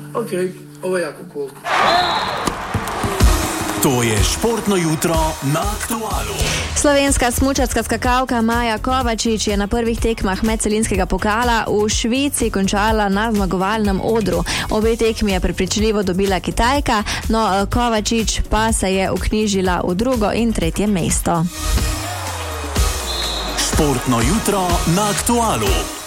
Ok, ovo je jako cool. To je Športno jutro na Aktualu. Slovenska smučarska skakalka Maja Kovačič je na prvih tekmah medcelinskega pokala v Švici končala na zmagovalnem odru. Obe tekmi je prepričljivo dobila Kitajka, no Kovačič pa se je vknjižila v drugo in tretje mesto. Športno jutro na Aktualu.